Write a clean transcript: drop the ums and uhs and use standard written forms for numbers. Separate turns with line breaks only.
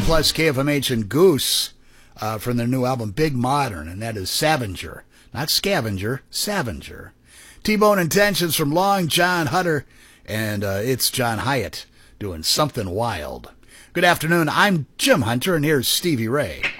plus KFMH and Goose from their new album Big Modern, and that is Scavenger. Not Scavenger, Scavenger. T-Bone Intentions from Long John Hutter, and it's John Hyatt doing Something Wild. Good afternoon, I'm Jim Hunter, and here's Stevie Ray.